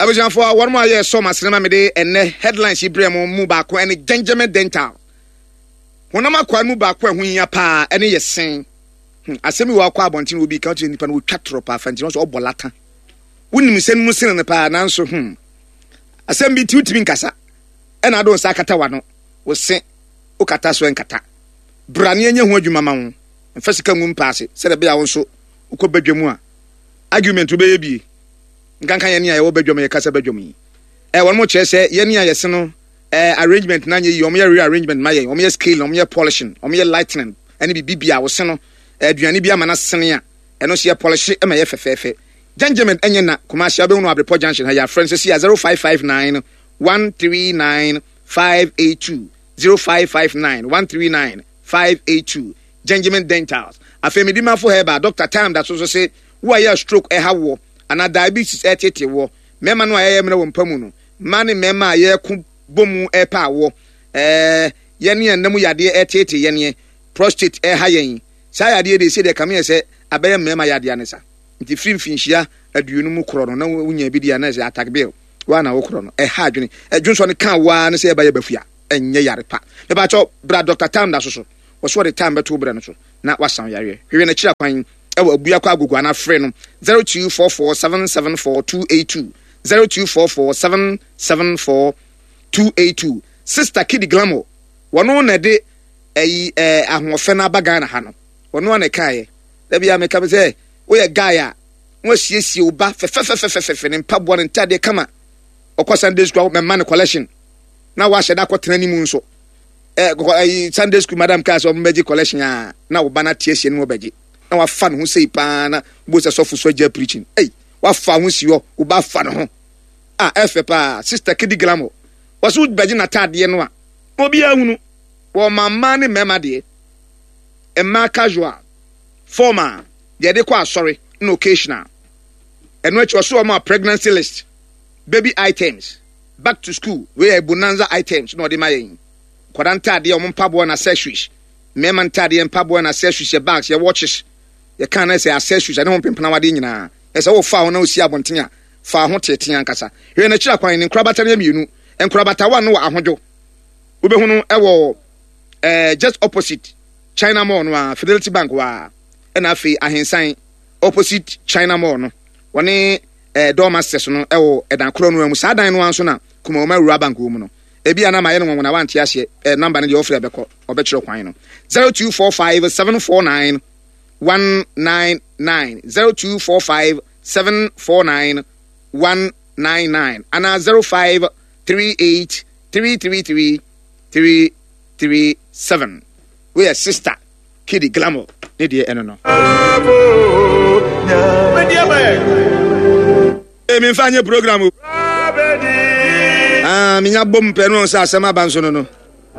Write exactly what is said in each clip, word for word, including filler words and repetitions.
Abujan for one more year so masrema me de enne headlines ibrem mu ba ko ene Genjamin Dental. Wonama kwa mu ba ko ehun ya pa ene yesen. Asemi wa kwa abontin obi ka to nipa no twatro pa fanti so obolata. Wonim sen mu sen ne pa nanso hm. Asem bi ti utimi nkasa. Ena do nsa kata wa no. Wo se o kata so enkata. Brane anya hu adwuma ma wo. Mfasika ngum paase. Se de bia wo so ukobadwamu a. Argument wo be ye bi. Nkankan ye ne aye wo badwam ye kasa badwam yi. Eh won mo kire se ye ne aye se no eh arrangement na nye yi omo ye rearrangement ma ye omo ye scale omo ye polishing omo ye lightening ene bi bibia wo se no aduane bi ama na sene a eno se ye polish e ma ye fefefe. Genjamin enye na commercial be no Abrepo junction ha ya friends se ya zero five five nine one three nine five eight two zero five five nine one three nine five eight two Genjamin Dentals. Afemi di ma fo heba Doctor Time that so so say wo aye stroke e ha wo ana diabetes e tete wo mema no aye mena wo mpamu no mane mema aye ku bomu e pa wo eh yene enam yade e tete yene prostate e ha yen sa yade de se de kame se abaye mema yade anesa nti fimfinhia aduonu mu kro no na wunya bi dia na se attack bill wa na wo kro no e ha adwene adwunso ne kan wa ne se e baye bafua enye yare pa e ba cho bra Doctor Tam da so so wo so de time beto bra no so na wasan yare hwe na kira kwan ewo abua kwa agogo na frɛ no zero two four four seven seven four two eight two zero two four four seven seven four two eight two Sister Kid Glamour wono na de ayi eh ahofe na baga na ha no wono na kae da bia me ka be say wo ye guy a wo siesie wo ba fefefefefefe ne mpabo ne ntade kama okọ Sunday school me man collection na wa hyeda kwotena ni mu nso eh ayi Sunday school madam ka so mbeji collection a na wo ba na tiesie ne wo beji na wa fa no ho sei pa na bo se sofu so ja preaching ei wa fa ho si ho wo ba fa no ho ah efe pa Sister Kid Glamour wasu beji na tade no a obi ahunu wo mama ne mema de e ma casual former de de kwa sorry no occasional eno echi so ma pregnancy list baby items back to school we are bonanza items no de mayen kwadanta de o mpabo na accessories mema ntade mpabo na accessories ye bags ye watches ye kan na say accessories ane ho pempena wade nyina e say wo fa ho na osi abonten a fa ho tete ankasa we na kira kwan ni nkrabata na mienu nkrabata wa no wa ahodwo wo be hunu e wo eh just opposite China Mall no Fidelity Bank wa na afi ahensan opposite China Mall no woni eh Dormasters no e wo edan kro no amu sadan no anso na kuma o ma Rural Bank wo mu no ebi ana ma ye no wona wanti ahye eh number ne de ofre beko obekiro kwan no zero two four five seven four nine one nine nine zero two four five seven four nine one nine nine ana zero five three eight three three three three three seven. We are Sister Kid Glamour. Ne die eno no. E mi fanye program. Ah, mi nya bom pe no sa asema banso no no.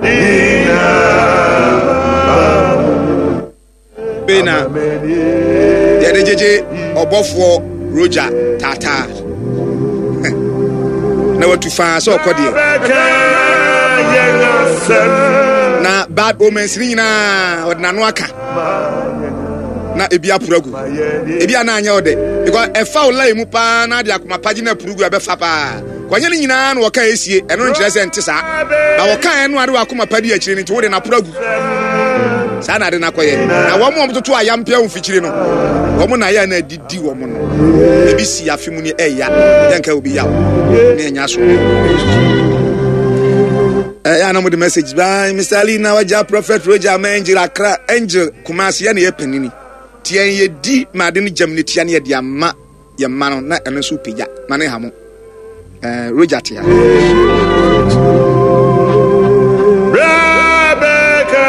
Bena. Ya de jeje obofo Roger Tata. Na watu fa so okodi. Na bad omens ni na odnano aka na ebi apuragu ebi ana anya ode because e fa olai mu pa na de akoma pagi na apuragu abe fa pa kwanye ni nyina na woka esie eno nkire se ntisa na woka eno ade akoma padi akire ni nti wode na apuragu sa na de na koye na wo mo mtoto ayampia umfikire no wo mo na ya na didi wo mo no ebi si afimu ni eya yanka obi ya ne enya so eh ya na mo the message by Mister Ali na waja Prophet Roger Angel Accra Angel Kumasi ya na ye panini tie ye di ma de ni jamni tie na ye dia ma ye ma no na eno so pija ma ne ha mo eh Roger tia Rebecca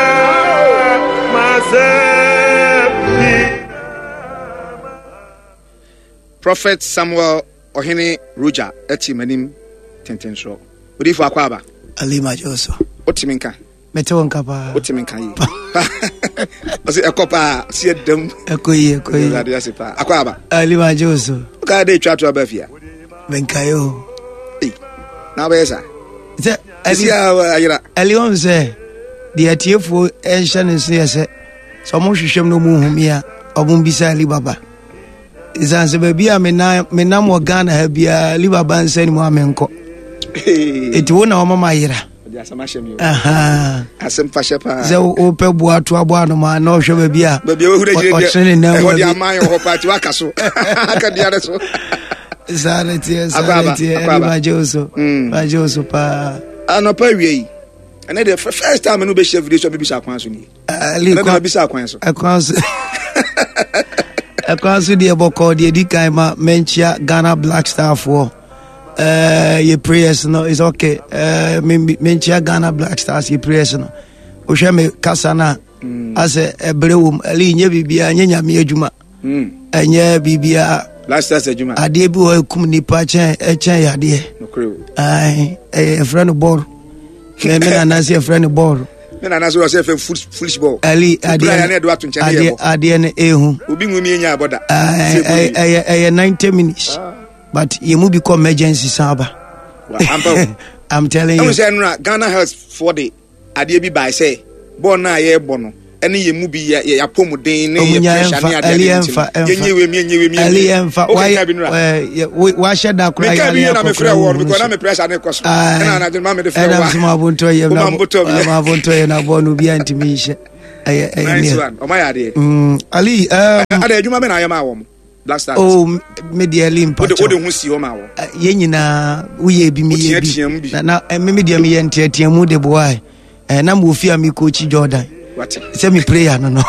myself Prophet Samuel Ohene Roger eti manim tentenso odi fu akwaba Alima Joso. Otiminka. Metewonka pa. Otiminka yi. Osi ekopa si edem. Ekoyi ekoyi. Ngadi asipa. Akwaba. Alima Joso. Ka de twa twa bafia. Benkayo. Eh. Na ba yesa. Se ali ayira. Ali on se. Di atiefo ehya ne se yese. So mo hwehwem no mu humia. Obun bisa Ali Baba. Zanse baby a me na me na mo Ghana ha bia liver banse ni mo amenko. Eti wo na o mama yira. Aha. Asem fashe pa. Ze o pe bua to abo no ma na o hwe baby a. Baby we hu de je. E ho di aman ho party waka so. Aka dia de so. Sanity, sanity, ma Joso. Ma Joso pa. Anopa wie yi. And the first time I know be share video so be bisa kwan so ni. Ali ko bisa kwan so. Akwan so. Akwan so de boko de di kan ma menchia Ghana Black Star for uh your prayers no is okay. Uh menchia Ghana Black Stars your prayers no. O hwe me kasa na ase ebrewum ali nye bibia nye nyame adwuma. Mm. Enye bibia Black Stars adwuma. Ade bi o kum nipa chen chen yade. No kre. Ai e friend ball. Me me na say friend ball. Me na say say foolish ball. Ali ade ade ade ne ehu. Obi nwumi enya aboda. Ai ai ai ninety minutes. But you move become emergency saba. I'm telling you. I say Ghana Health for the ade bi by say ball na ye bono. Any ye mu bi ya pomuden ne ye pressure ne ade yenye we mi yenye we mi aliemfa why why shed that cry ya na me frɛ wo because na me pressure ne koso na na de ma me de frɛ wa na ma bonto ye na ma bonto ye na bonu bi antimi hye eh eh nice one o ma ya de mm ali um ade adwuma me na ya ma wo Black Stars oh media limpa o de o de hu si o ma wo ye nyina wo ye bi mi ye bi na me media me ye ntiatia mu de boy eh na mo fi ami coach Jordan. What? Say me prayer no no.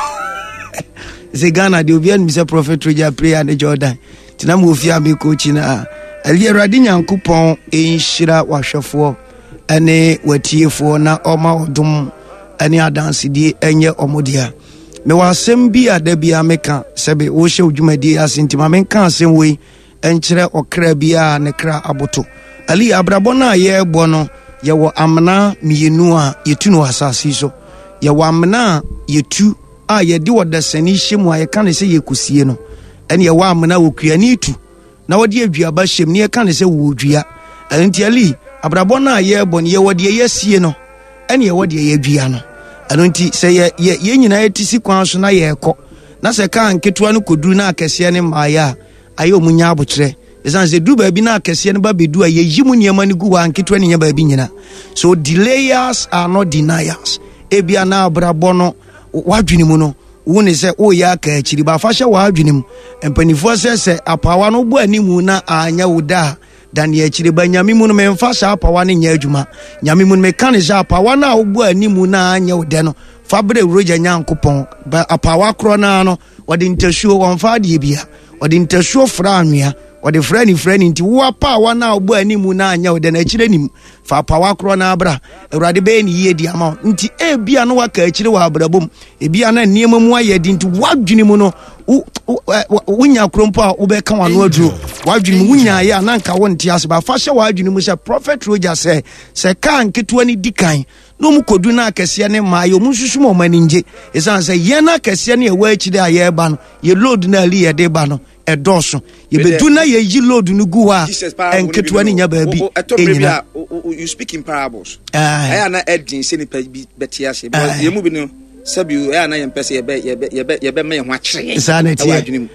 Say Ghana de obi an say prophet Roger prayer na Jordan. Tina mo fi am coach na. Ali Erade Nyankopon enhira wahwefo ene watiefo na oma odum ene adanse die enye omodia. Me wasem bi adabia meka sebe wo hye odwumadi asentima menka asem we enkyere okra bia ne kra aboto. Ali abrabo na ye ebo no ye wo amna mienu a yetuno asase so. Ya wamna yetu a ye de wodasani hyemu a ye kan se ye kusie no ene ye wamna wokuani tu na wode aduaba hyem ne ye kan se wodua enti ali abrabo na ye bon ye wode ye sie no ene ye wode ye dua no enti se ye ye nyina etisi kwan so na ye ekọ na se kan ketua no koduru na akese ne maaya aye omunya abotre esan se du ba bi na akese ne ba bedu a ye yimu niema ne gu wa ketua ne nya ba bi nyina so delayers are not deniers. Ebia na abrabono wadwinimu no woni se o ya ka akiri ba fa hye wadwinimu empanifo se se apawa no bo animu na anya woda dan ye akiri ba nyame mu no memfa sha apawa ne nya adwuma nyame mu no meka sha apawa na wo bo animu na anya woda no fa bre Roger Nyankopon ba apawa kro na no wode ntasuo wonfa de bia wode ntasuo fra anwea wode fra ni fra ni nti wo apawa na wo bo animu na anya woda na akire nim fa apawa kro na abra Erade be ni ye di ama nti e bia no waka akire wa abrabom e bia na niema mu ayedi nti wadwini mu no wunya krompo a wo be ka wano aduro wadwini mu wunya ya na nka won ti ase ba fa hye wadwini mu se prophet Roger se se ka nketo ani dikan no mu kodu na akese ne maayo mu susu mo maninje esan se ye na akese ne e wa akire aye ba no ye load na ali ye de ba no e doso ye bedu na ye yi load no gu ha enketo ani nya ba bi enyina. You speak in parables. I am not adding any betias, but you moving on. Sabu, I am not person, you bet, you bet, you bet, you bet me watch. Sanity.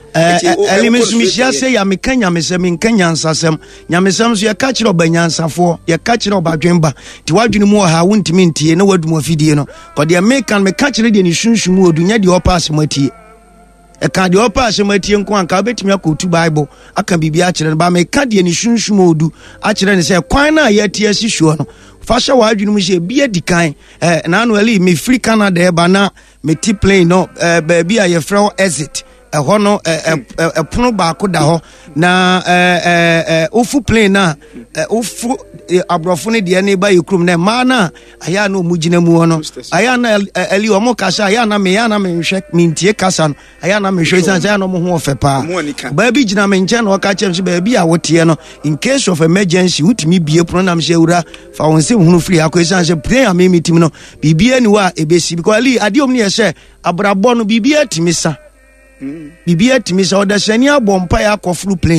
Elimus Misha say, I'm a Kenya, Miss Emin Kenyan Sassam, Yamisams, you catch it up by Yansa for, you catch it up by Jemba. To what you more, how won't mean tea, no word more video, but the American me catch it in the Shunshmu, do not your pass my tea. A card your pass my tea and quan, I'll bet me a to Bible. I can be actually, but me can't any Shunshmu do. Actually, say, Quina yet, yes, sure. Fasha wadwinu mje bia dikan eh na annually me free Canada e bana me ti plane no eh baby a ye frɛ exit ɛhɔ no ɛpono baako da hɔ na eh ofu plane na ofu abrofo ne de ne ba yekrum na ma na aya na omugina mu no aya na ali omo kasa aya na me ya na me hwɛ mintie kasa no aya na me hwɛ san aya na mo ho ofe pa ba bi gina me nche na oka chem so ba bi a wotie no in case of emergency utimi bie program hye wura fa won se hunu free akosan se prayer me meeting no bibia ni wa ebesi because ali ade om ne ye hye abrabɔ no bibia timisa bibia timisa odasani abompa ya kofuru plane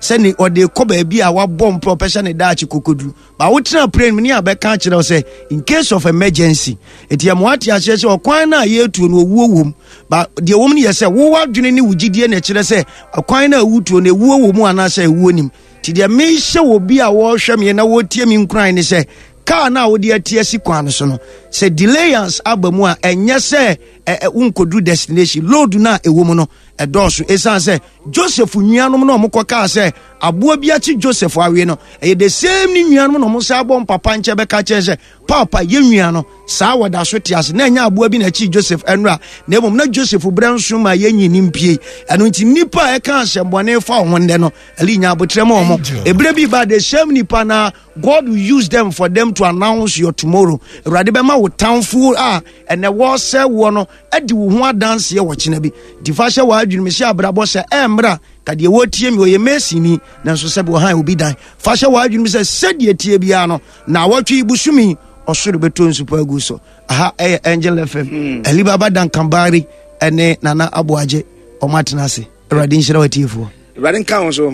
send or the cobe be a bomb profession a dachi kukudu. But what na pray me a back catcher say in case of emergency. It yamwati ashes or quina year to no womb. But the woman yes say, wo wa dwene ni wugidie na kire say quina wutu ne wo wo mu anase wuonim. Ti de me hye wo bi a wo hwe me na wo tie me nkran ni say car na wo de atie si kwan so no say delayance abamu a enye say unkodu destination load na ewo no edoso esan say Joseph nuanom no mokoka say aboa bi achi Joseph awe no e the same ni nuanom no mo say abom papa nche be ka che say papa ye nua no saa wada so tiase na nya aboa bi na achi Joseph enra na ebom na Joseph branso ma ye nyini mpie eno nti nipa e ka asembone fa honde no ali nya abotrem omo ebre bi ba the same nipa na God will use them for them to announce your tomorrow. Rade be ma wo townful ah and the war say wo no edi wo ho dance ye wo kina bi di fa hye wa adwunu me hye abrabo se emra ka de wo tie mi o ye mesini na so se be han obi dan fa hye wa adwunu me se se de tie bia no na wotwe ibusumi osoro beto nsupo aguso aha eh Angel F M hmm. Ali Baba Dan Kambari ene Nana Aboaje o matena se Rade nhyira watiefo Rade nka so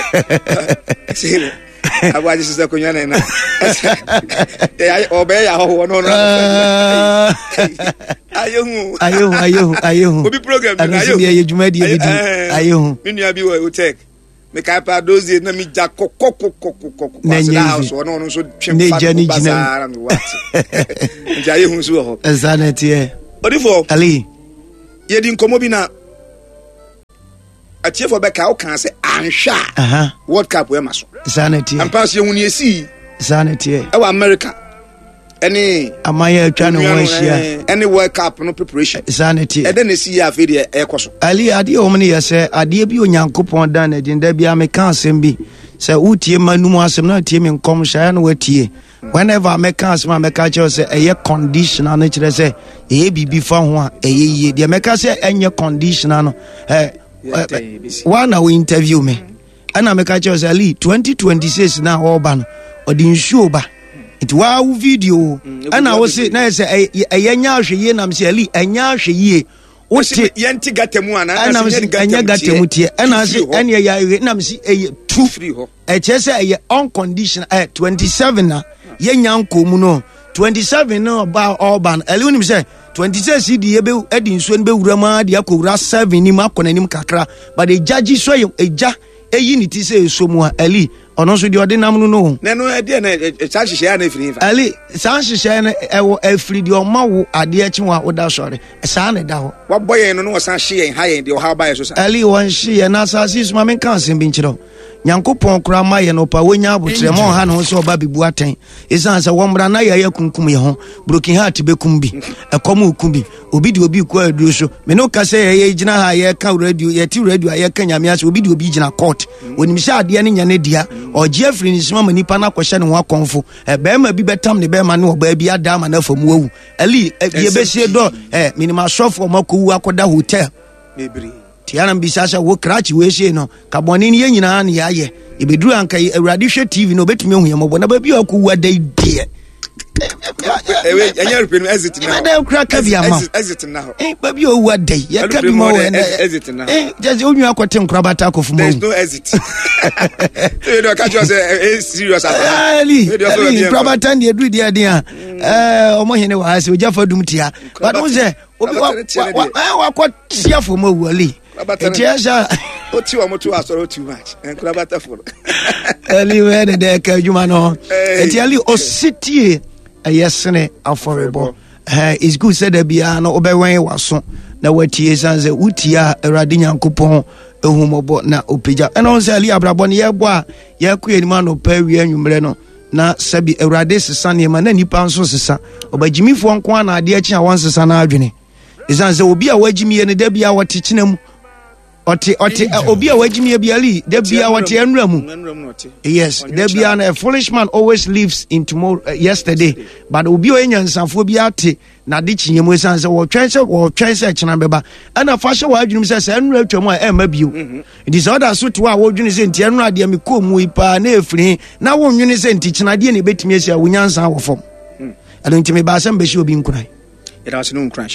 Aboaje sister kunyana na eh obey ya ho no no ayo ayo ayo ayo obi program na ayo ye juma di bi ayo me nua bi wo tek me ka pa dozie na mi ja kokokokokoko kwase da house no no so twemfa ko bazara me wat nja ye hu so ho exactly eh odifo Ali ye di nkomo bi na achiefo be ka o kan se anhwa aha World Cup we maso sanity ampas ye hu ne esi sanity e wa America any amaya atwa no hia any World Cup no preparation sanity e de ne si ya fe de e koso Ali ade o mne yese ade bi onyankopon dan na agenda bia me kan asem bi se utie manum asem na tie me nkom hia na watie whenever me kan asem me ka che se eye conditional na kire se e bibi fa ho a eye yie de me ka se enye conditional no eh one we interview me ana me ka che se Ali twenty twenty-six na oba no odi show ba it wa video ana wo se na se eyenya ahwe na me se Ali enya ahwe yie wote yenti gatemu ana ana se enya gatemu tie ana se enya ya na me se eye two free ho e che se eye unconditional eh twenty-seven na yenya nkomu no twenty-seven no ba urban Ali woni me se twenty-six di ebe edi nso ne be wura ma di akowura seven ni makona nim kakra but the judge so eja eyi ni ti se so mu Ali ono so di ode nam no no na no e de na sa hihye ya na firi fa Ali sa hihye na e wo afiri di o ma wo ade achi wa oda sore sa na da ho wa boye no no sa hye yen ha yen di o ha ba ye so sa Ali won hye na sa sis ma men kan sem bi nchiro Nyankopon kura ma ye no pa wonya abotrem on ha no so ba bibu aten isan sa womra na ye yakunkum ye ho broken heart bekum bi ekom okum bi obi di obi ku aduro so me no ka se ye gina ha ye ka radio ye ti radio ye ka nyame ase obi di obi gina court onim sha ade ne nya ne dia oje afri ni sima manipa na kwhye ne ho akonfo e be ma bi betam ne be ma ne oba bi ada ma na fam wawu Ali ye be sie do eh minima shofo makowu akoda hotel mebri tiana mbisasa wo krachi we she no kaboni ni nyina na ya ye ebeduru anka Awurade hwe T V no betumi hu yemo bona ba bi akuwu adai die ewe anya repen exit now da kra ka bia ma exit now eh ba bi owu adai ya ka bi mo we exit now eh just onyu akote nkrabata akofu mo there's no exit you know catch us eh serious after Ali nkrabata ndi edu dia dia eh omo hene wa hase ojafa dum tia but won say obi wa wa kwa tia fo mo wu Ali Etiasha oti wa moto asoro too much enkura bata for Ali we de ka juma no eti Ali ositi ayesene aforebo eh is good said bia no obewen waso na watie sanze utia Awurade Nyankopon ehumobo na opija ena on say Ali abrabo ne yebo a yakue ni ma no pa wi anwumre no na sabi Awurade sesa ne ma na nipa nso sesa obagimifo nko na ade achi a won sesa na adwene isanze obi a wagimi ne da bia wote chinam Oti oti obi a wagimi bia Ali da bia wote anura mu yes da bia na a foolish man always lives in tomorrow uh, yesterday but obi o enyansanfo bia ate na de chinyemu sanse wo twense wo twense china beba ana fa hye wa adwunum se se anura atwamu a e ma bio it is other so to a wo dwune se nti anura de me komu ipa na efiri na wo nwune se nti china de ne betimi asia wo nyansan wo fom ado nti me ba sam be hye obi nkurai ira se no nkran hye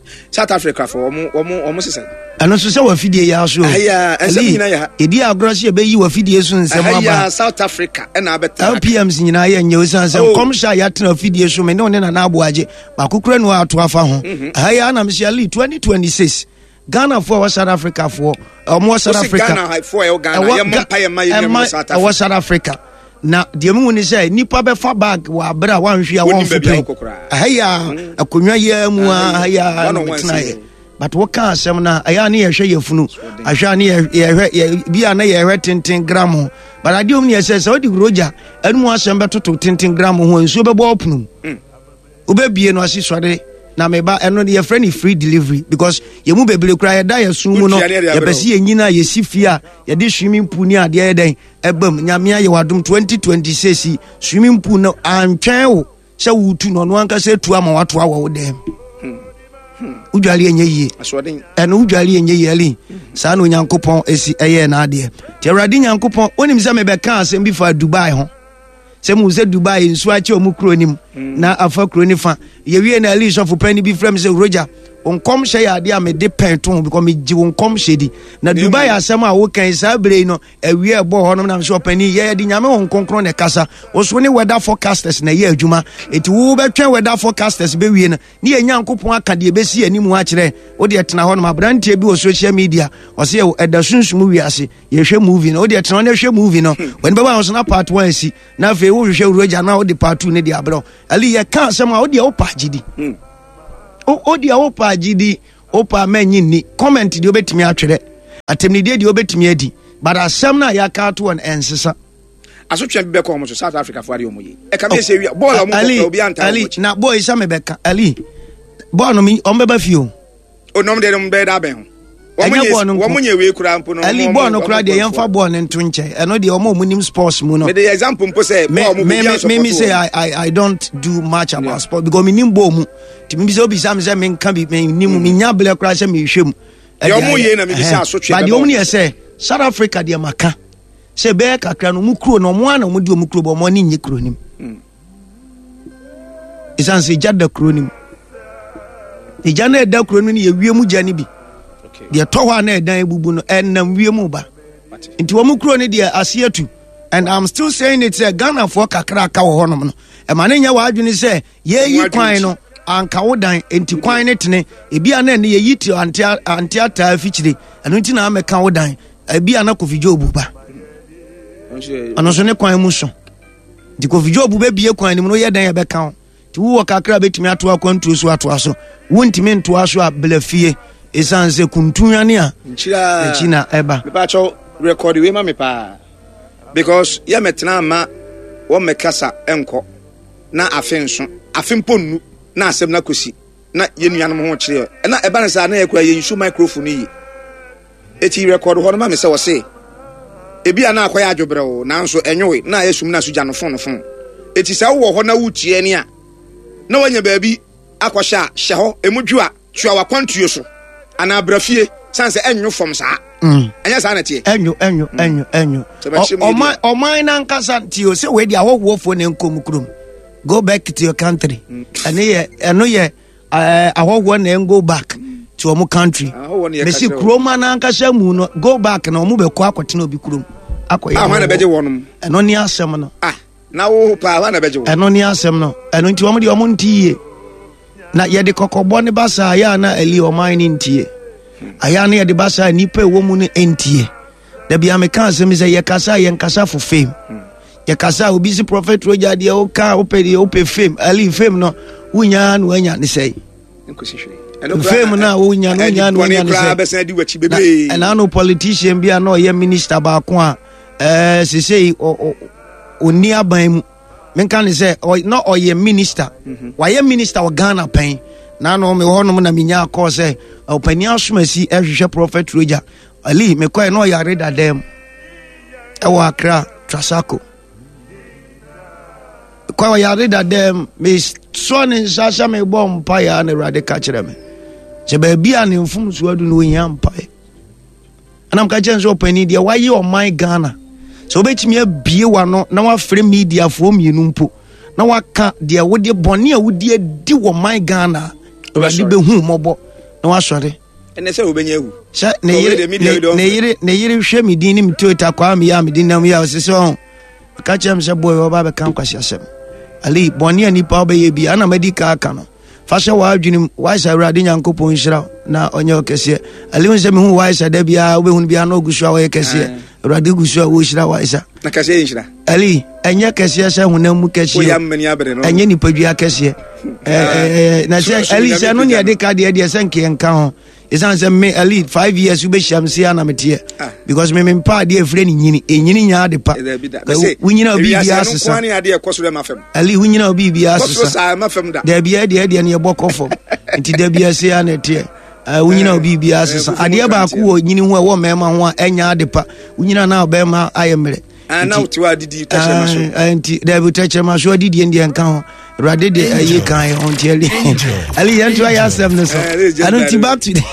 South Africa for omo omo omo sesa ano so se wa fidie ya so aya ensem nyina ya edi agrosi e be yi wa fidie so nsem aba aya South Africa e na beta L P M si nyina ya nye osan se kom sha ya tena fidie so me ne one na na aboaje ba kokura no ato afa ho aya na me sia li twenty twenty-six Ghana for wa South Africa for omo South Africa Ghana for e Ghana ya mpa ya ma ye South Africa wa South Africa na de mu ni say nipa be fa bag wa bra wa nhwe a won fupe aya akonwa ya mu aya na but what can asem na aya na ye hwe yefunu ahwa na ye bia na ye hwe tenten gram but adiom ni say say odi roja anu asem be toto tenten gram ho nsuo be bo opunu obebie no asiswade na meba eno ye friend free delivery because ye mu bebele kura ye da ye sun mu no ye pese ye nyina ye sifia ye de swimming pool ni ade ye den ebam nyame aye wadum twenty twenty-six swimming pool no antwen wo se wutu no no anka se tu ama wato awo dem udwale enye yie aswoden eno udwale enye yie ali sa na onyankopon esi eye na ade ti awrade nyankopon onim se me be ka asem bi fa Dubai ho se mu ze Dubai nsu ache omu kronim na afa kroni fa ye wie na ali so for penny bi frem se roja onkom hye ya ade a me de pen to because me ji onkom hyedi na Dubai asem a wo kan sa bre no awie ebo ho no na so penny ye de nyame onkonkron ne kasa oso ne weather forecasters na ye adwuma eti wo betwen weather forecasters be wie na ne ye nyankopon aka de be si animu a kire wo de tena ho no abrantie bi o social media o se e da sunsumu wi ase ye hwe movie no wo de tena ne hwe movie no when be ba so na part one si na fe wo hwe roja na wo de part two ne de abro ali ye kan asem a wo de o pa gidi o odi a opa gidi opa manyi ni comment di obetimi atwere atemni di di obetimi adi but asem na ya ka to on ensesa asotwe be ko mo South Africa for ade omoye e ka me se wi ball o mo ko obi anta ali na boy sa me beka ali ball no mi o mbeba fio o nom de no be da ben ho wo munye we kura mpo no ali ball no kura de yemfa ball no nto nche eno de o mo munim sports mu no me the example mpo say ball mo bi me me say i i i don't do much about yeah. sport because me nim ball mu ti me bi so bi sam say me nka bi me nim me nya bele kura say me hwem yo mo ye na me bi say asotwe but the only say South Africa de maka say be kakra no mu kuro no mo ana mo de mu kuro bo mo ni nye kuro nim isan say jada kuro nim e jana da kuro nim ye wie mu jani bi de towa na edan ebubu no enam wie mu ba nti wo mu kuro ne de asiatu and I'm still saying it's a Ghana for kakra ka wo honom no e ma ne nya wa adwene say ye yi kwan no anka wo dan enti kwan ne tene e bia na ne ye yi ti anti anti ata afichire eno nti na ameka wo dan e bia na Kofi Jobu ba ano so ne kwan mu so di Kofi Jobu be bie kwan ni no ye dan ye be kan ti wo kakra betimi ato akwantu so ato aso wo ntimi nto aso a belafie esanse kuntunyane a nchira china eba me pa cho record we ma me pa because ya metena ma wo mekasa enko na afenso afemponu na asem na kosi na yenuanom ho kire na eba na sa na yakura ye nsu microphone yi eti record ho no ma me se wo se ebia na akwaya adwobre wo nanso enyowe na yesum na suja no fon no fon eti sa wo ho na wutie ne a na wanya baabi akwahya hye ho emudwu a twa wakwantuo so ana brafie sanse enyo fom saa mm anya saa na tie enyo enyo enyo enyo o o mine na nkasa tio se we dia wo fo ne nkom krom go back to your country and ye eno ye ahwo na go back to omo country me si kroma na nkasa mu no go back na omo be ko akotena obi krom akoye ah na beje wonum eno ni asem no ah na wo pa na beje wo eno ni asem no eno nti omo de omo ntiye na ye de kokobọ ne basa ya na ali o mine ntie aya na ye de basa nipa wo mu ne entie da bia me kan se me se ye kasa ye nkasa for fame ye kasa obi si prophet roja de o ka o pe de o pe fame ali fame no wunya no anya ne sei nkosi hwe fame na wunya no anya no anya ne sei na no politician bia na o ye minister ba ko a eh se sei o oni aban mu men kan say no oye minister why minister of Ghana pen na no me ho no na minya call say opani asomasi ehwehwe prophet roja ali me koy no ya reda dem e wa Accra Trasako koy ya reda dem me so ne sasa me bom pa ya na rade ka kire me se ba bia ne mfum so adu no nya mpa anam ka chen so opani dia why you on my Ghana so betimi abie wa no na wa free media for mienu mpo na waka de wode bone a wodi adi wo my Ghana awade be hu mobo na wasɔre ene se obenya hu sɛ ne yere ne yere ne yere hwɛ me din nim Toyota kwa me ya me din nam ya sese on ka kyerɛ me sɛ boy oba be kan kwasi asɛm ali bɔne anipa obɛyɛ bi ana madi ka aka no fa hyɛ wa adwenem wa hyɛ awurade nyankopɔn hyira na ɔnyɛ ɔkɛseɛ ali hu sɛ me hu wa hyɛ da bia wobɛhu bia na ogusu a wɔyɛ kɛseɛ awurade gusu a wo hyira wa hyɛ na kɛseɛ hyira ali ɛnyɛ kɛseɛ sɛ honam mu kɛseɛ ɛnyɛ nipadua kɛseɛ eh na sɛ ali sɛ no ne yɛde ka deɛ deɛ sɛ nkɛ nka ho isan say me elite five years ube sham see na metie because me me pa de afre ni nyini enyini nya de pa wunyina obi bia asesa ali wunyina obi bia asesa da bia de de ne bokofo nti da bia se ya na tie wunyina obi bia asesa ade ba ko wo nyini ho wo mema ho enya de pa wunyina na obema ayemre ana utiwa didi tachema so anti da bi tachema so didi ndi enka ho rade de ayi kan on tieli ali yantu ya asem no so I don't think back to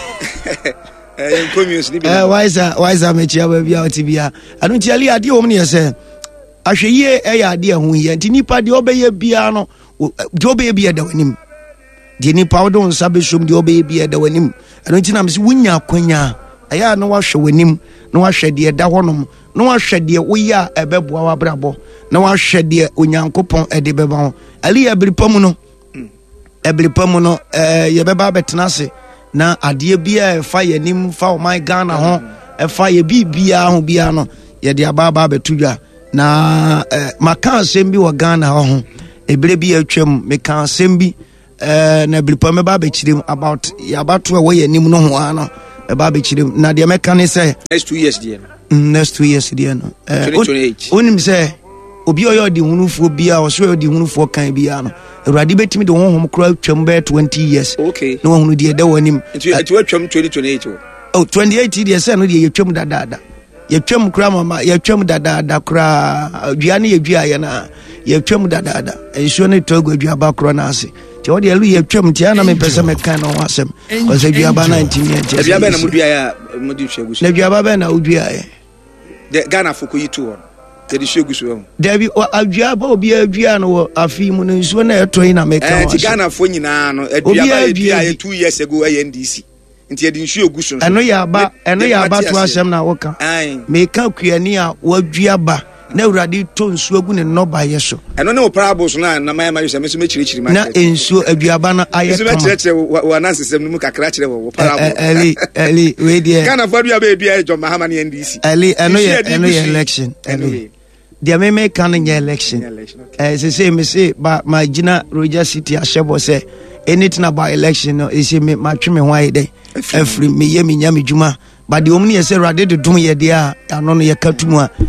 eh community ni bi eh why is why is me chia ba bia otibia I don't tieli ade o me ne se ahweye e ya ade ho yi anti nipa de obeye bia no de obeye bia da wanim de nipa wo don sabe shom de obeye bia da wanim I don't think am se wunya kwanya aya no wahwe wanim no wahwe de da honom no wahwe de woya ebeboa wabrabo na wahwe de onyankopon ede beba ho ali ebripam no ebripam no eh yebeba betena se na ade bia fa yanim fa o my Ghana ho e fa ye bibia ho bia no ye de ababa betudwa na maka asem bi wo Ghana ho ebre bi atwam meka asem bi eh na ebripam ba be chirim about yabato e wo yanim no ho ano e ba be chirim na de meka ne say next two years there next two years there no twenty twenty-eight onim say obi oyo di hunufo bia o so di hunufo kan bia no awurade betimi de honhom kura twam be twenty years okay no hunu de da wanim it it twam twenty twenty-eight oh twenty-eight de say no de yetwam dadada yetwam kura mama yetwam dadada kura dua ne yedua ye na yetwam dadada enso ne togo dua ba kura na ase ti o de elu yetwam ti ana me pese me kan no asem o se dua ba nineteen years dua ba na mudua ya mudi hwegusu na dua ba na udua ye de Ghana foko yitu on de hwegusu on Debi adua ba obi adua no afi mu no nso na eto yi na me kan eh ti Ghana fo nyina no adua ba adua two years ago eh N D C nti e de hwegusu nso eno ya ba eno ya ba to asem na woka me ka kuani a wadua ba na urade to nsu agu ne no ba ye so eno ne parables na na mai mai se me so me chirichiri ma na ensu aduaba na aye so me chirichiri wa na sesem no mu kakra chire wo parables eli eli we dia Ghana fo adua ba adua John Mahama ne N D C eli eno ye eno ye election eli dia me me kan nye election eh se se me se ba ma gina Roger City ashebo se anything about election no e se me ma twe me ho aye dey every me ye me nya me djuma but the omni ye se rade de dum ye dey a ano no ye katumu a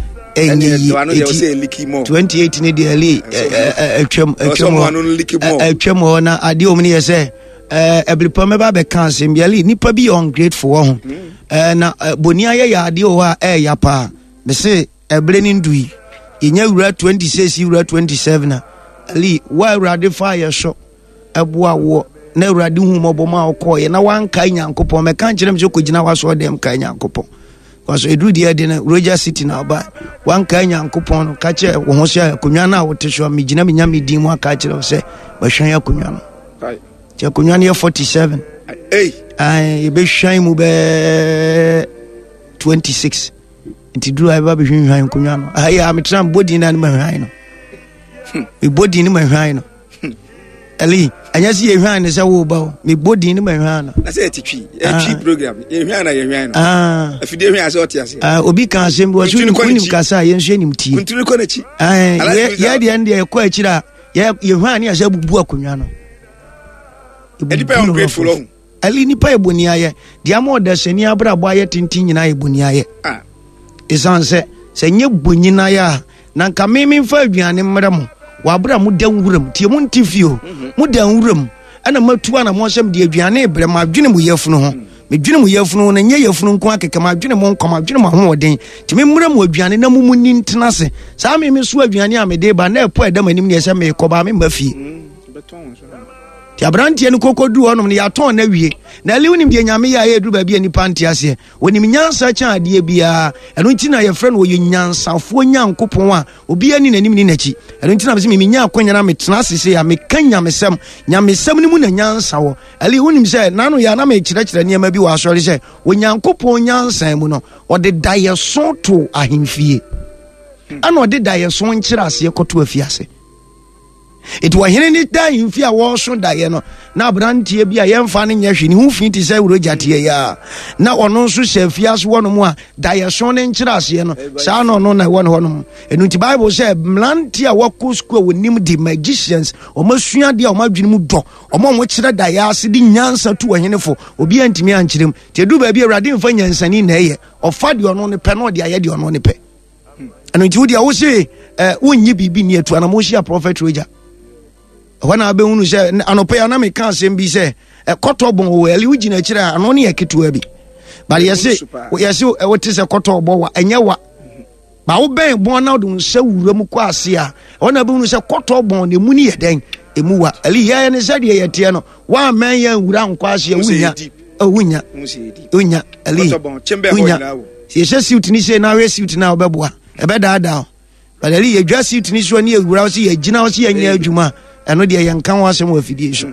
twenty eighteen ne de ali atwam atwam atwam na ade omni ye se eh eblipo me ba be kan se me ali nipa bi ungrateful ho eh na boni aye ya ade o ha eh ya pa me se ebre ni ndui yenya wura twenty-six wura twenty-seven ali wa urade fire shop eboa wo na urade hu moboma okoye na wanka nyankopon me kan kire me ko gina waso dem kan nyankopon because edu de de na Roger City na ba wanka nyankopon no ka che wo ho sia konwa na wo te so me gina me nya me din mu aka kire se ba hwan ya konwa no ai che konwa ne forty-seven eh ai e be hwan mu be twenty-six nti duru ai ba be hwan konwa no ai am tram body na ma hwan no e body ni ma hwan no ali anya si ye hwan ne se wo ba me body ni ma hwan no na se titwi e program ye hwan na ye hwan no ah afide hwan ase oti ase ah obi kan asem wo su ni kunim kasa ye nso nim tie kunturi ko na chi ah ye ye de ande ye ko akira ye ye hwan ni ase bubu akonwa no e di pe ungrateful o ali ni pa eboni aye dia mo da seni abrabo aye tintin nyina eboni aye ah isan se se nye bonyina ya na nka meme mfa aduane mmram wabra mu dan wuram tie mu ntifio mu dan wuram ana matu ana mo sem de aduane bre ma dwene mu yafunu ho me dwene mu yafunu na nye yafunu nko akeka ma dwene mo nkoma dwene mo hoden ti me mmram aduane na mu munni ntena se saa me me so aduane a me de ba na epo edam anim ne se me koba me mafie ti abrantie no kokodu onom ne yaton na wie na liw nim de nyame ya edu ba bia ni panti ase wonim nyansa kya ade bia eno nti na ye frɛ no wo nyansafo nyankopon a obi ani nanim ni nachi eno nti na be mi nya akwanya na metena asese ya mekanya mesem nyamesem ni mu na nyansa wo ali wonim sɛ nano ya na me kyerɛ kyerɛ niam bi wa asɔre sɛ wo nyankopon nyansa mu no ɔde daye so to ahemfie ana ɔde daye so nkyerɛ ase kɔto afiase. It was here ni da imfi a wo so da ye no na abrantie bi a yemfa ne nya hwe ni hu fi ti sai wuro jatie ya na ono nso hyafia so wono mu a da ye so ne nkyira ase no saa no no na wono hono enu ti Bible say mlanti a wako school wonim the magicians o masua de a o madwene mu do o mo mo kyerɛ da ye ase di nyansa tu ohenefo obi antimi ankyerem te du ba bi awrade mfa nyansani na eye ofa de ono ne pe no de aye de ono ne pe enu ti wo de a wo se eh wonyi bibi ni etu ana mo hia prophet Roger when I be unu say anope na me kan sem bi say e kotobon wo eli ugina kire ano ne yaketua bi but yes yes e wote say kotobo wa enye wa ba wo ben bon na do nsa wura mu kwa ase a ona be unu say kotobon ne mu ni yeden emu wa eli ye ne say de yete no wa men ya wura nkwa ase wunya wunya wunya eli wunya ye say suit ni say na we suit na obeboa e be daada but eli ye dwa suit ni so ne wura so ye gina so ye nya adwuma eno de ye nkan wa asem wa fidie so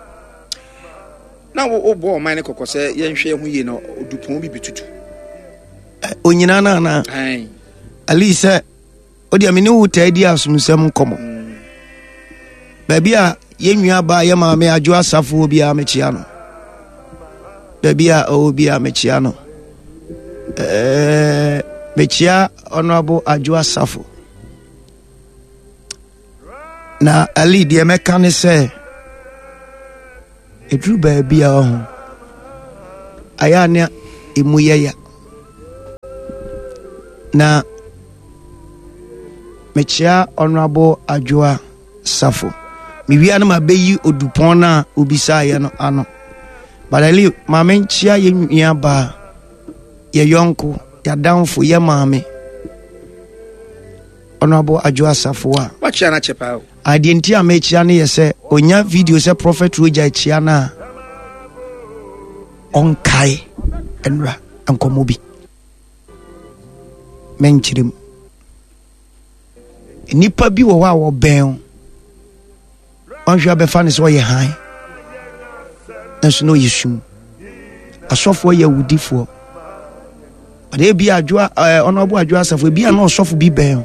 na wo bo man ne kokose ye nhwe hu ye no odupon bi bitutu onyina na na ai ali se odi amini wo tadi asumsem komo ba bia ye nwua ba ye ma me adwo asafo bi a mechia no ba bia o bi a mechia no eh mechia honorable adwo asafo na ali de meka ne se edru ba bia ho aya ne emuyeya na mechia honorable adwoa safo mi wia na mabeyi odupon na obisa ye no ano balali mama nchia ye nwia ba ye yonko ya danfo ye mama honorable adwoa safo a wachia na chepa adenti a mechia ne yese onya video se prophet Roger chia na onkai enra ankomobi menchirim nipa bi wo wa wo ben onhwa be fa ne so ye han nso no yesum asofo ye wudifo ade bi adwoa onobo adwoa asafo bi a no sofo bi ben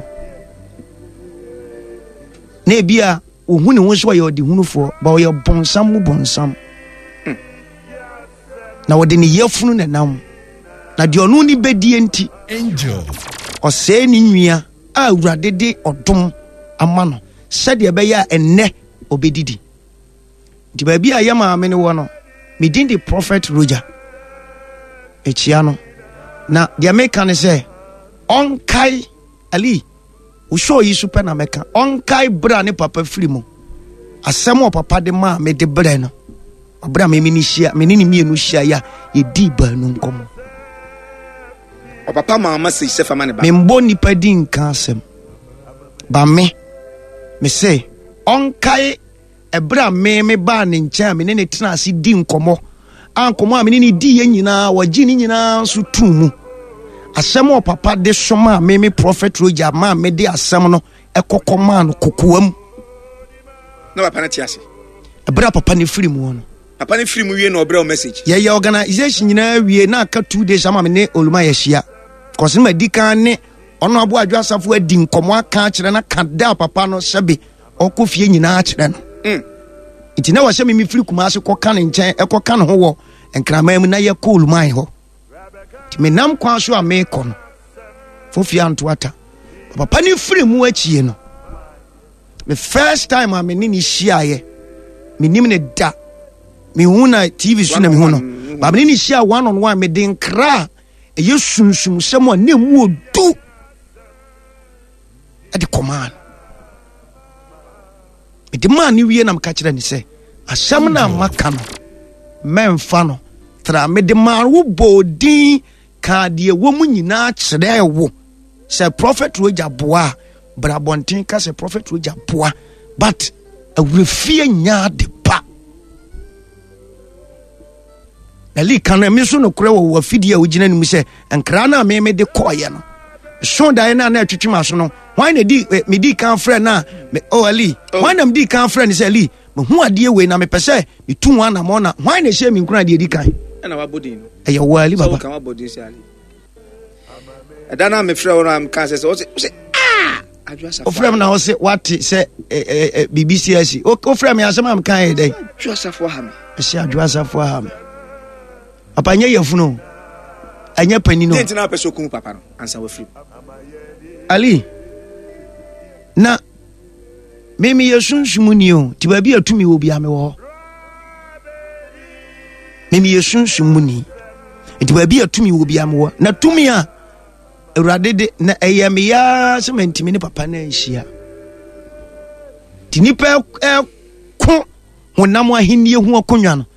na bia ohu ne wo so ye odi hunufo ba wo ye bonsam mu bonsam mm. na wo de ne yefunu ne nam na de onu ni bedie nti angel o se ni nwia a awurade de odom ama no se de be ya enne obedidi di ba bia ye ma me ne wo no me din the prophet Roger echia no na de America ne se onkai ali wo show yi super na meka onkai bra ne papa firi mu asem o papa de ma me de bra no bra me mini hia me ni mi enu hia ya ye di ba no nkomo o papa mama se se fa ma ne ba me mbo nipa di nka asem ba me me se onkai ebra me me ba ne ncha me ne ne tena ase di nkomo ankomo a me ni di ye nyina waji ni nyina so tumu asem o papa de soma me me prophet Roger ma me de asem no ekokoma no kokoam na papa na tiase ebra papa ne firi mu no papa ne firi mu wie na obra message ye ye organization nyina wie na aka two days ama me ne oluma ye hia cause ma di kan ne ono abo adwo asafo adi nkomo aka kire na kada papa no sebe okofie nyina kire no mm iti na wahye me firi kuma ase koka ne nchen ekoka ne ho wo enkrama mu na ye ko oluma ho ti me nam kwa so a me ko no fofia ntoata papa ne firi mu achie no the first time I me ni hia ye me nim ne da me huna T V so na me hono ba me ni hia one on one me den kra e yesunsum semo na mu odu at the command me de man ni wie na mka kire ni se asam na maka no memfa no tra me de man wo bodin ka de wo mu nyina kire wo se prophet Roger boa brabontin ka se prophet Roger boa but a refie nya de pa ali kan me so no kore wo afidi a ogina nim se nkra na me me de koye no so dan na na atwetwema so no why na di me di kan frɛ na oh ali why na me di kan frɛ ni se ali me hu ade we na me pese me tu wan na mo na why na hye me nkura de di kan na wa body no e ye wo ali baba so kan wa body si ali adana me frɛ wo na kan se se ah o frɛ na o se what se B B C S o frɛ me asema am kan e dai adwasafo ha me e se adwasafo ha me papa nye yefuno anya pani no denti na pese okun papa no ansa wa free ali na mimi yesunsumu ni o ti ba bi atumi wo bia me wo mimi yesunsumu ni ti ba bi atumi wo bia me wo na tumi a Awurade de na eye me ya se mentimi ne papa na nhia ti nipa e ko honam ahenni hu akonwa no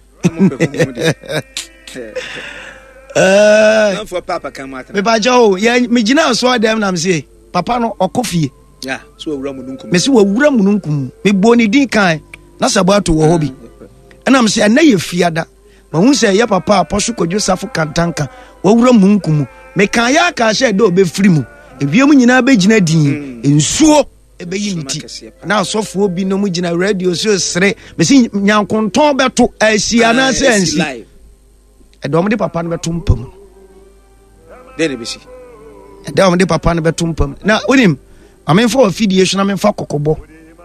eh na for papa kan mata me ba jo ya me gina so adam na me se papa no okofie ya so awura mununkum me se wawura mununkum me bo ni din kan na sabato wo hobi na me se na ye fiada ma hu se ya papa aposo kodwo safo kantanka wawura mununkum me kan ya ka she do be free mu ewiem nyina be gina din ensuo ebe yi niti na asofo obi no mu gina radio so sere me se nyankonton beto asia na se ansi e do mo de papa no beto mpam de ne bisi e do mo de papa no beto mpam na onim amenfa affiliation amenfa kokobo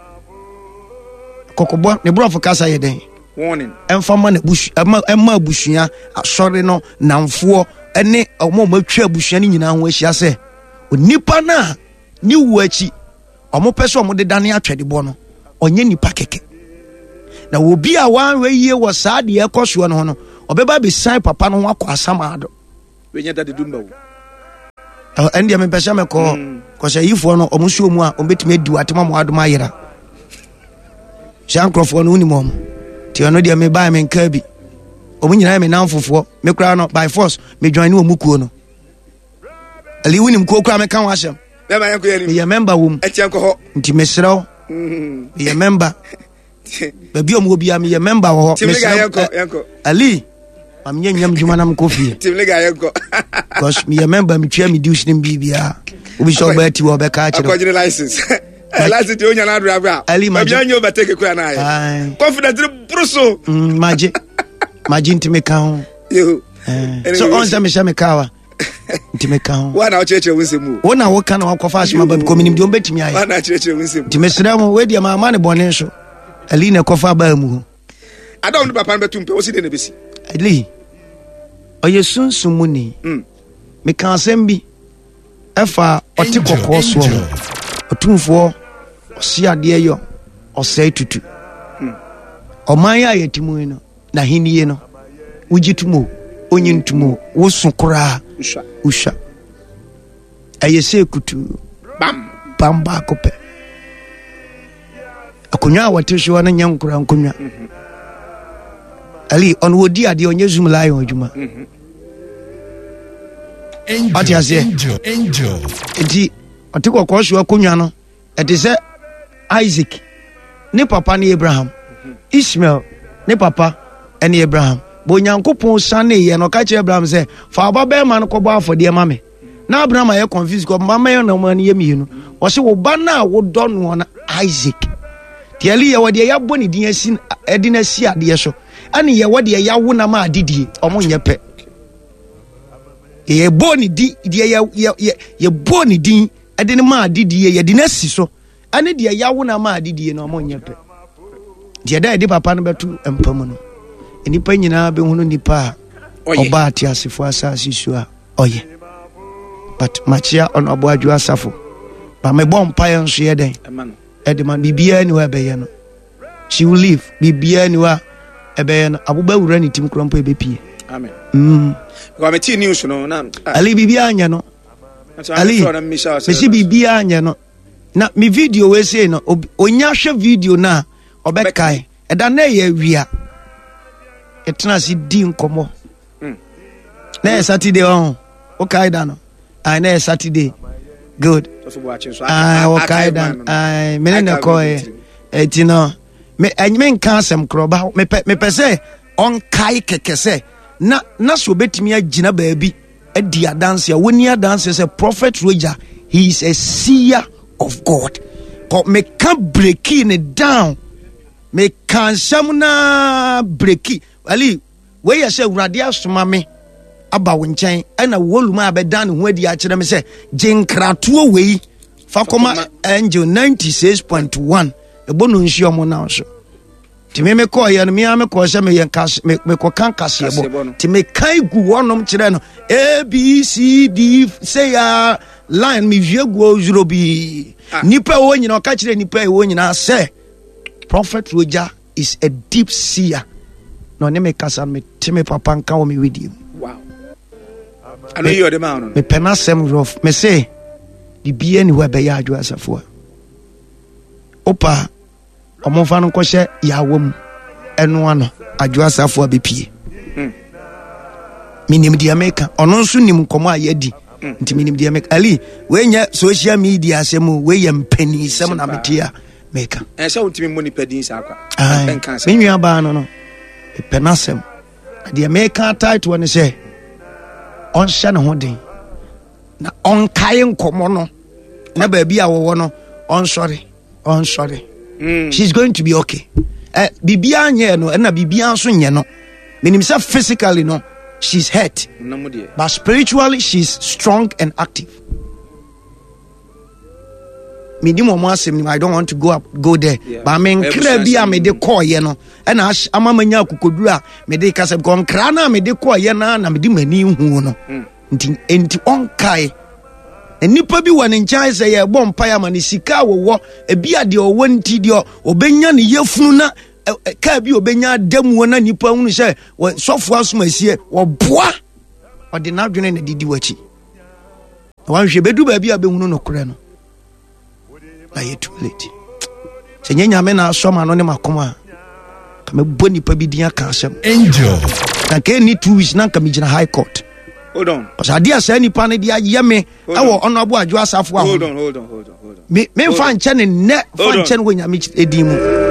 kokobo ne brofo kasa ye den warning emfa ma na busu emma abusua asore no namfo ene omo matwa abusua ni nyina ho ahia se onipa na ni wuachi omo pese omo de dane atwede bo no onye nipa keke na obi a wan weyie wo saade ekoso no no obeba be sai papa no ho akwa asamado wenya dade dumba wo endi me pese me ko ko se yifo no omo suo mu a ombetime adi atema mo adoma yera jankrofo no unimom ti ono dia me ba me nka bi omo nyina me namfofo me kura no by force me join no mukuo no ali unim ko kura me kan wasem be ma yanko yani me ye member wom e chen ko ho nti mesrew me ye member be bi omo bia me ye member ho mesrew yanko yanko ali am nye nyam juma nam kofi timlega yanko cause me ye member me twa me dues nim bibia obi so ba ti wo be ka kire akojine license license ti onya na adura bra ali ma bia nyo bateke ko na ya confident bruso maji maji ntime kan yo so on za me sha me kawa ntime kan wa na o cheche winsemu wo na wo kan wa kofa asma ba ko minim de ombetimi ayi wa na cheche winsemu ntime sramo we dia ma ma ne bone so ali na kofa ba mu ada on papa betumpe o si de na besi ali oye sunsumu ni mm me kan sembi efa oti kokko so otumfo osi ade yo osai tutu oman ya yetimu no na hiniye no ugitumo onyintumo wosukura usha usha ayese kutu bam bam ba kope akonya watesho na nyankura nkonya ali on wodi ade onye zoom lion adwuma angel angel angel enti otiko kwosho akonya no ete se Isaac ne papa ne Abraham Ishmael ne papa ene Abraham bo nyankopon sane ye no ka che Abraham se fa baba ma no kobo afode ma me na Abraham aye confused ko mama ye no ma ne ye mienu o se wo ba na wo do no na Isaac ti ali ye wode ya boni din asi edina si ade so ani ye wode ya wo na ma adidie omo nye pe ye boni di die ye ye boni din edina ma adidie ye dina si so ani die ya wo na ma adidie no omo nye pe dia da de papa no betu empam no enipa nyina be hunu nipa oba ati asefo asase sua oye but machia on obo adwu asafo ba me bom pa yon so ye den e man bibia ni wa be ye no she will live bibia ni wa e be ye no abuba wura ni tim krompo e be pie amen mm ko me ti news no na ali bibia anya no ali me si bibia anya no na mi video we say no onya hwe video na obekai eda na ye wia etna si di nkomo mm na Saturday on okay da no I na Saturday good ah okay da I me na ko e etino me enye nka asem kroba me me pese on kai kekese na na so betimi agina baabi edi adanse a woni adanse say Prophet Roger, he is a seer of God. Ko me can breaking it down, me can samna breaki ali we ya say urade asoma me aba wo nchen na woluma abedan ho adi a kire me say jinkrato we fa koma angel ninety-six point one ebono nshi omo na so ti me me ko ye no me am ko se me yen kas me me ko kan kase ebo ti me kai gu wonom kire no A B C D say ya line me vie gu zero bi nipa wo nyina ka kire nipa wo nyina say Prophet Roger is a deep seer. No ne me kasa me ti me papa nka wo me wedi. Wow. I know you are the man. Me penasem rough me say di bia ni wa be ya adwo asafo. Opa omonfa no kɔhye yawom eno ano adwo asafo abepie. Mm. Minim di America ono nso nim komo ayedi. Nti minim di America ali we nya social media asem we yem pani sem na metia meka. Eh sha untimi mo ni pedin sa akwa. Penka sa. Minwa ba no no. Penasem. Di America title ne say on hye ne ho den. Na on kai nkomo no. Na ba bia wo no on sorry. On sorry. Mm. She's going to be okay. Eh bibia anye no na bibia so nye no. Menim say physically no she's hurt. But spiritually she's strong and active. Minimum asem I don't want to go up go there. Yeah. But men kra bia me de call ye no. E na amamanya kokoduru a me de kase gon kra na me de call ye na na me de mani hu no. Nti enti on kai enipa bi wane nchai se ye bom pa ya mani sika wo ebia de owo nti de obenya ne yefunu na ka bi obenya damu na nipa hunu se sofo asoma sie wo boa ode na dwene na didi wachi wan hwe bedu ba bia be hunu no kore no na ye too late se nyanya me na asoma no ne makoma ka me boni pa bi dia ka asem angel na ke ni two weeks na ka mi gina high court. Hold on. Because I dear say any pan dia yeme I will honorable adwo asafo. Hold on, hold on, hold on, hold on. Me me fan chane ne fan chane wo nya me edimu.